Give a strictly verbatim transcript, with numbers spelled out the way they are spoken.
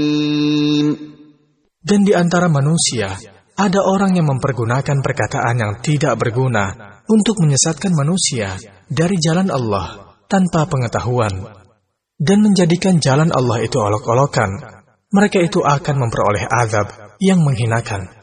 Dan di antara manusia, ada orang yang mempergunakan perkataan yang tidak berguna untuk menyesatkan manusia dari jalan Allah tanpa pengetahuan dan menjadikan jalan Allah itu olok-olokan. Mereka itu akan memperoleh azab yang menghinakan.